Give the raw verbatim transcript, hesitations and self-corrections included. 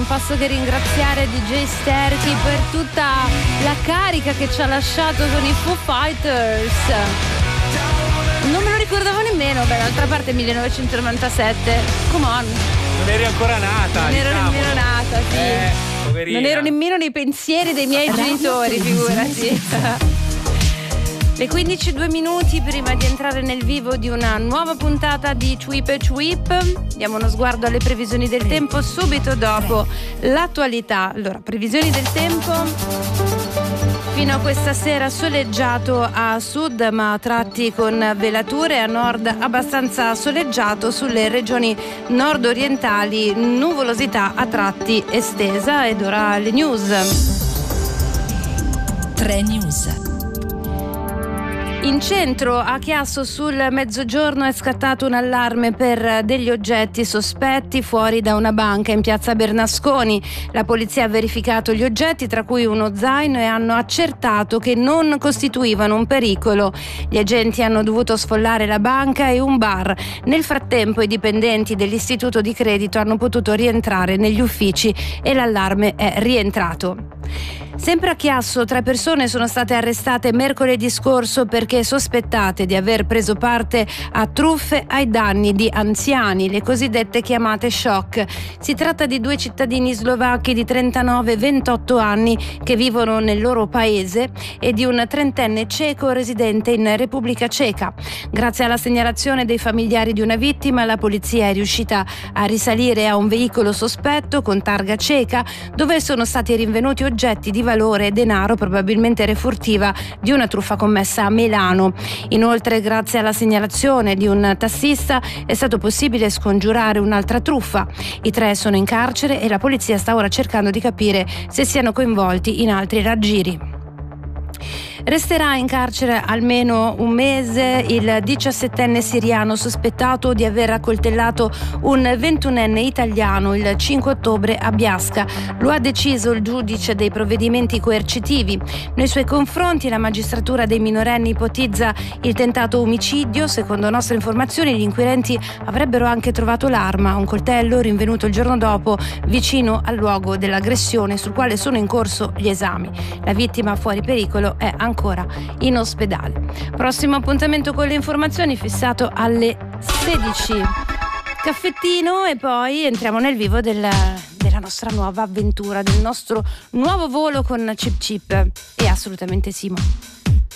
non posso che ringraziare D J Sterky per tutta la carica che ci ha lasciato con i Foo Fighters. Non me lo ricordavo nemmeno, beh, d'altra parte millenovecentonovantasette, come on. Non eri ancora nata. Non ero diciamo. nemmeno nata, sì. Eh, poverina. Non ero nemmeno nei pensieri dei miei genitori, figurati. Le quindici e due minuti prima di entrare nel vivo di una nuova puntata di Tweep e Tweep. Diamo uno sguardo alle previsioni del tempo subito dopo l'attualità. Allora, previsioni del tempo. Fino a questa sera soleggiato a sud, ma a tratti con velature, a nord abbastanza soleggiato, sulle regioni nord-orientali nuvolosità a tratti estesa. Ed ora le news. tre News. In centro a Chiasso sul mezzogiorno è scattato un allarme per degli oggetti sospetti fuori da una banca in piazza Bernasconi. La polizia ha verificato gli oggetti, tra cui uno zaino, e hanno accertato che non costituivano un pericolo. Gli agenti hanno dovuto sfollare la banca e un bar. Nel frattempo i dipendenti dell'istituto di credito hanno potuto rientrare negli uffici e l'allarme è rientrato. Sempre a Chiasso, tre persone sono state arrestate mercoledì scorso perché sospettate di aver preso parte a truffe ai danni di anziani, le cosiddette chiamate shock. Si tratta di due cittadini slovacchi di trentanove e ventotto anni che vivono nel loro paese e di un trentenne ceco residente in Repubblica Ceca. Grazie alla segnalazione dei familiari di una vittima, la polizia è riuscita a risalire a un veicolo sospetto con targa ceca, dove sono stati rinvenuti oggetti di valore e denaro, probabilmente refurtiva di una truffa commessa a Milano. Inoltre, grazie alla segnalazione di un tassista, è stato possibile scongiurare un'altra truffa. I tre sono in carcere e la polizia sta ora cercando di capire se siano coinvolti in altri raggiri. Resterà in carcere almeno un mese il diciassettenne siriano sospettato di aver accoltellato un ventunenne italiano il cinque ottobre a Biasca. Lo ha deciso il giudice dei provvedimenti coercitivi. Nei suoi confronti la magistratura dei minorenni ipotizza il tentato omicidio. Secondo nostre informazioni, gli inquirenti avrebbero anche trovato l'arma, un coltello rinvenuto il giorno dopo vicino al luogo dell'aggressione, sul quale sono in corso gli esami. La vittima fuori pericolo è ancora in ospedale. Prossimo appuntamento con le informazioni fissato alle sedici. Caffettino e poi entriamo nel vivo del, della nostra nuova avventura, del nostro nuovo volo con Chip Chip e assolutamente Simo.